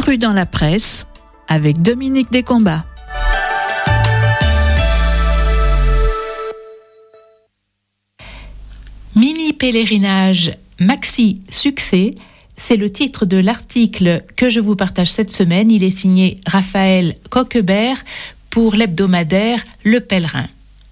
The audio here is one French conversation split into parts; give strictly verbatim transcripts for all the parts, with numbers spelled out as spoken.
paru dans la presse avec Dominique Descombats. Mini pèlerinage maxi succès, c'est le titre de l'article que je vous partage cette semaine. Il est signé Raphaël Coquebert pour l'hebdomadaire Le Pèlerin.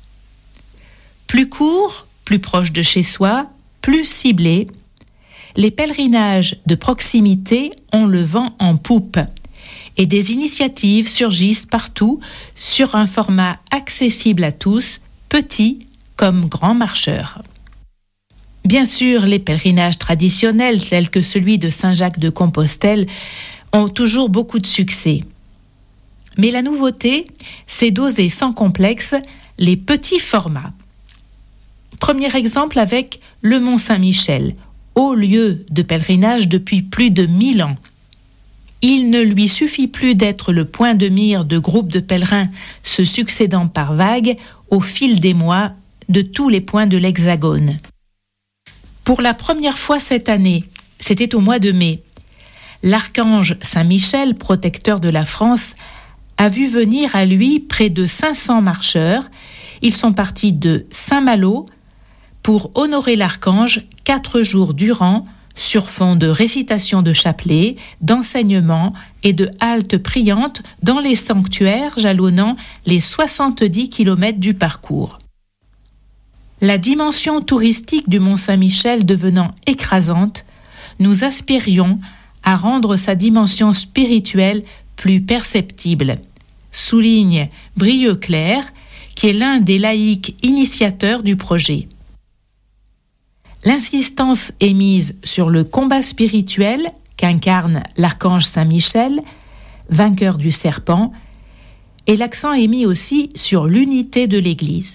Plus court, plus proche de chez soi, plus ciblé, les pèlerinages de proximité ont le vent en poupe et des initiatives surgissent partout sur un format accessible à tous, petits comme grands marcheurs. Bien sûr, les pèlerinages traditionnels tels que celui de Saint-Jacques-de-Compostelle ont toujours beaucoup de succès. Mais la nouveauté, c'est d'oser sans complexe les petits formats. Premier exemple avec le Mont-Saint-Michel, haut lieu de pèlerinage depuis plus de mille ans. Il ne lui suffit plus d'être le point de mire de groupes de pèlerins se succédant par vagues au fil des mois de tous les points de l'Hexagone. Pour la première fois cette année, c'était au mois de mai, l'archange Saint-Michel, protecteur de la France, a vu venir à lui près de cinq cents marcheurs. Ils sont partis de Saint-Malo pour honorer l'archange quatre jours durant sur fond de récitation de chapelets, d'enseignements et de haltes priantes dans les sanctuaires jalonnant les soixante-dix kilomètres du parcours. La dimension touristique du Mont-Saint-Michel devenant écrasante, nous aspirions à rendre sa dimension spirituelle plus perceptible, souligne Brieuclair, qui est l'un des laïcs initiateurs du projet. L'insistance est mise sur le combat spirituel qu'incarne l'archange Saint-Michel, vainqueur du serpent, et l'accent est mis aussi sur l'unité de l'Église.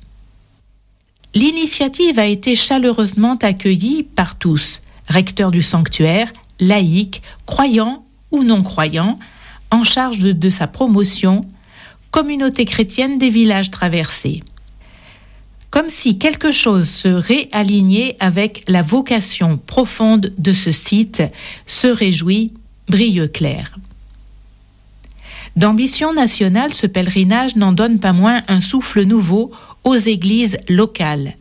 L'initiative a été chaleureusement accueillie par tous, recteurs du sanctuaire, laïcs, croyants ou non-croyants, en charge de, de sa promotion, communauté chrétienne des villages traversés. Comme si quelque chose se réalignait avec la vocation profonde de ce site, se réjouit Brieuclair. D'ambition nationale, ce pèlerinage n'en donne pas moins un souffle nouveau aux églises locales.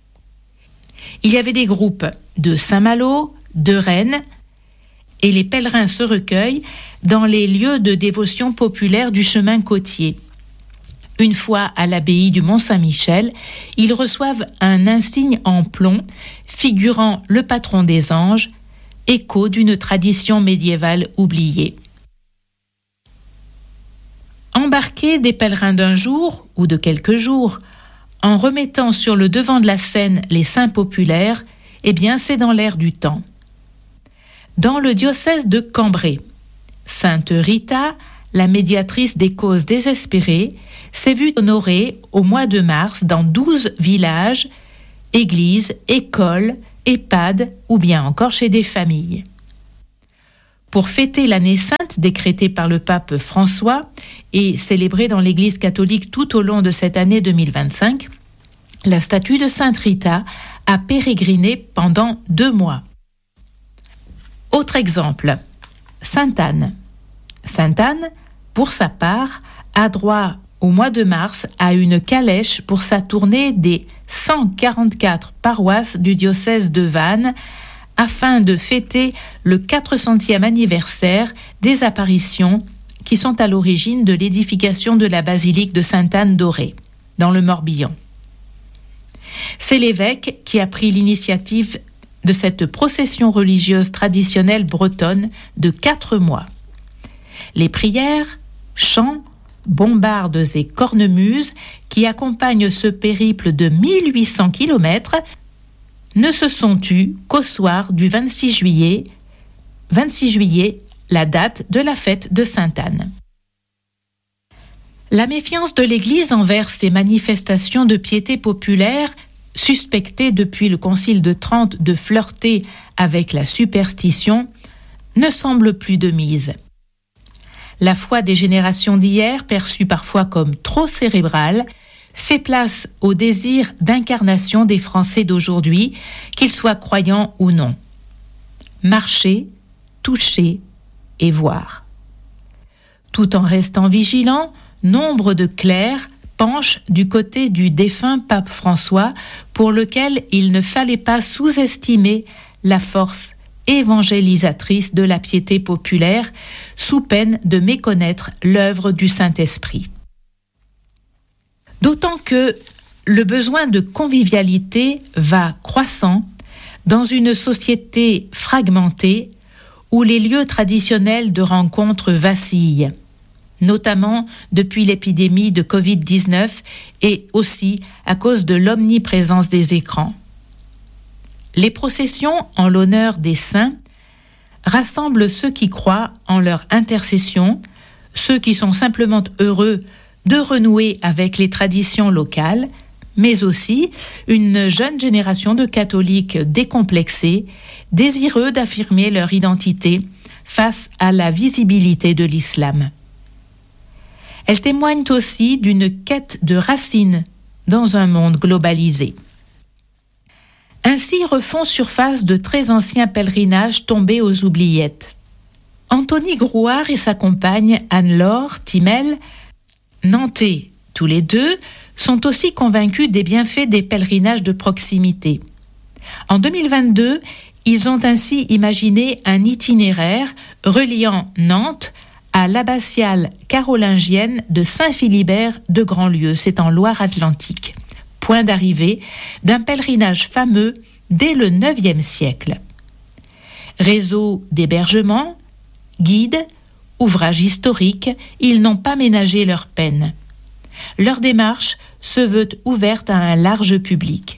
Il y avait des groupes de Saint-Malo, de Rennes, et les pèlerins se recueillent dans les lieux de dévotion populaire du chemin côtier. Une fois à l'abbaye du Mont-Saint-Michel, ils reçoivent un insigne en plomb figurant le patron des anges, écho d'une tradition médiévale oubliée. Embarquer des pèlerins d'un jour ou de quelques jours, en remettant sur le devant de la scène les saints populaires, eh bien c'est dans l'air du temps. Dans le diocèse de Cambrai, Sainte Rita, la médiatrice des causes désespérées, s'est vue honorée au mois de mars dans douze villages, églises, écoles, EHPAD ou bien encore chez des familles. Pour fêter l'année sainte décrétée par le pape François et célébrée dans l'Église catholique tout au long de cette année deux mille vingt-cinq, la statue de Sainte Rita a pérégriné pendant deux mois. Autre exemple, Sainte-Anne. Sainte-Anne, pour sa part, a droit au mois de mars à une calèche pour sa tournée des cent quarante-quatre paroisses du diocèse de Vannes afin de fêter le quatre centième anniversaire des apparitions qui sont à l'origine de l'édification de la basilique de Sainte-Anne d'Auray, dans le Morbihan. C'est l'évêque qui a pris l'initiative de cette procession religieuse traditionnelle bretonne de quatre mois. Les prières, chants, bombardes et cornemuses qui accompagnent ce périple de mille huit cents kilomètres ne se sont tues qu'au soir du vingt-six juillet, vingt-six juillet, la date de la fête de Sainte-Anne. La méfiance de l'Église envers ces manifestations de piété populaire, suspectées depuis le Concile de Trente de flirter avec la superstition, ne semble plus de mise. La foi des générations d'hier, perçue parfois comme trop cérébrale, fait place au désir d'incarnation des Français d'aujourd'hui, qu'ils soient croyants ou non. Marcher, toucher et voir. Tout en restant vigilants, nombre de clercs penchent du côté du défunt pape François, pour lequel il ne fallait pas sous-estimer la force évangélisatrice de la piété populaire, sous peine de méconnaître l'œuvre du Saint-Esprit. D'autant que le besoin de convivialité va croissant dans une société fragmentée où les lieux traditionnels de rencontre vacillent, notamment depuis l'épidémie de covid dix-neuf et aussi à cause de l'omniprésence des écrans. Les processions en l'honneur des saints rassemblent ceux qui croient en leur intercession, ceux qui sont simplement heureux de renouer avec les traditions locales, mais aussi une jeune génération de catholiques décomplexés, désireux d'affirmer leur identité face à la visibilité de l'islam. Elles témoignent aussi d'une quête de racines dans un monde globalisé. Ainsi refont surface de très anciens pèlerinages tombés aux oubliettes. Anthony Grouard et sa compagne Anne-Laure Timel, nantais tous les deux, sont aussi convaincus des bienfaits des pèlerinages de proximité. En deux mille vingt-deux, ils ont ainsi imaginé un itinéraire reliant Nantes à l'abbatiale carolingienne de Saint-Philibert de Grandlieu, c'est en Loire-Atlantique, point d'arrivée d'un pèlerinage fameux dès le neuvième siècle. Réseau d'hébergement, guides, ouvrages historiques, ils n'ont pas ménagé leur peine. Leur démarche se veut ouverte à un large public.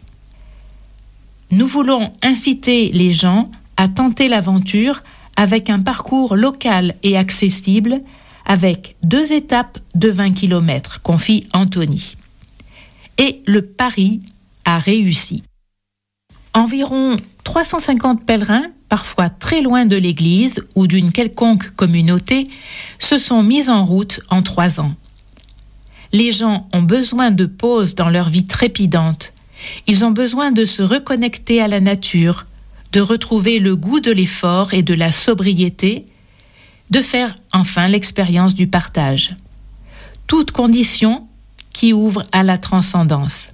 Nous voulons inciter les gens à tenter l'aventure avec un parcours local et accessible, avec deux étapes de vingt kilomètres, confie Anthony. Et le pari a réussi. Environ trois cent cinquante pèlerins, parfois très loin de l'église ou d'une quelconque communauté, se sont mis en route en trois ans. Les gens ont besoin de pause dans leur vie trépidante. Ils ont besoin de se reconnecter à la nature, de retrouver le goût de l'effort et de la sobriété, de faire enfin l'expérience du partage. Toute condition qui ouvre à la transcendance.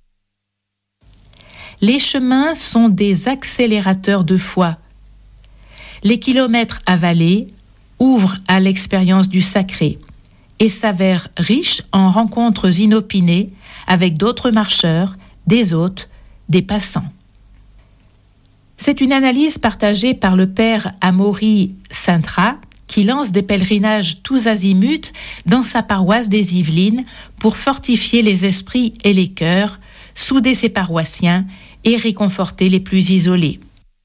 Les chemins sont des accélérateurs de foi. Les kilomètres avalés ouvrent à l'expérience du sacré et s'avèrent riches en rencontres inopinées avec d'autres marcheurs, des hôtes, des passants. C'est une analyse partagée par le père Amaury Sintra, qui lance des pèlerinages tous azimuts dans sa paroisse des Yvelines pour fortifier les esprits et les cœurs, souder ses paroissiens et réconforter les plus isolés.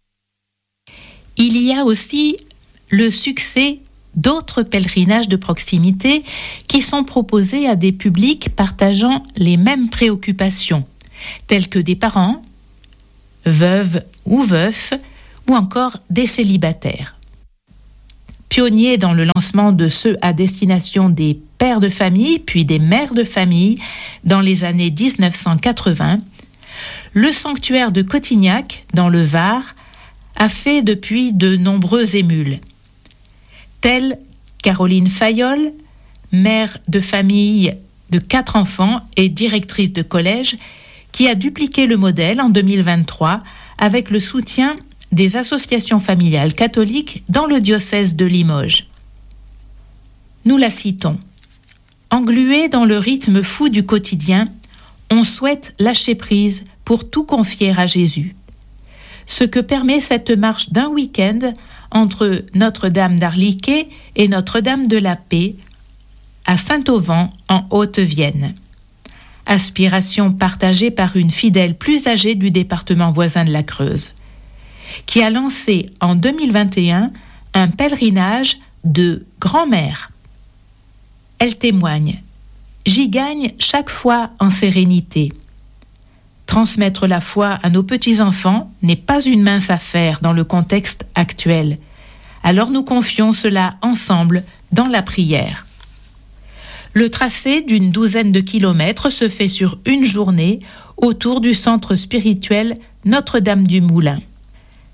Il y a aussi le succès d'autres pèlerinages de proximité qui sont proposés à des publics partageant les mêmes préoccupations, tels que des parents, veuves ou veufs, ou encore des célibataires. Pionnier dans le lancement de ceux à destination des pères de famille puis des mères de famille dans les années dix-neuf cent quatre-vingts, le sanctuaire de Cotignac, dans le Var, a fait depuis de nombreux émules. Telle Caroline Fayolle, mère de famille de quatre enfants et directrice de collège, qui a dupliqué le modèle en deux mille vingt-trois avec le soutien des associations familiales catholiques dans le diocèse de Limoges. Nous la citons. Englué dans le rythme fou du quotidien, on souhaite lâcher prise pour tout confier à Jésus. Ce que permet cette marche d'un week-end entre Notre-Dame d'Arliquet et Notre-Dame de la Paix à Saint-Auvent en Haute-Vienne. Aspiration partagée par une fidèle plus âgée du département voisin de la Creuse, qui a lancé en deux mille vingt et un un pèlerinage de grand-mère. Elle témoigne « J'y gagne chaque fois en sérénité. Transmettre la foi à nos petits-enfants n'est pas une mince affaire dans le contexte actuel. Alors nous confions cela ensemble dans la prière. » Le tracé d'une douzaine de kilomètres se fait sur une journée autour du centre spirituel Notre-Dame-du-Moulin.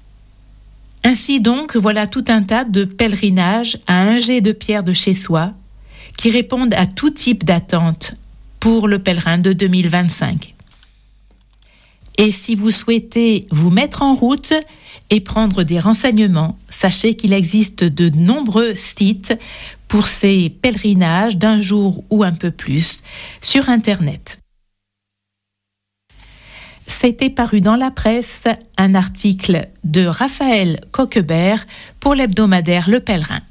Ainsi donc, voilà tout un tas de pèlerinages à un jet de pierre de chez soi, qui répondent à tout type d'attente pour le pèlerin de deux mille vingt-cinq. Et si vous souhaitez vous mettre en route et prendre des renseignements, sachez qu'il existe de nombreux sites pour ces pèlerinages d'un jour ou un peu plus sur Internet. C'était paru dans la presse un article de Raphaël Coquebert pour l'hebdomadaire Le Pèlerin.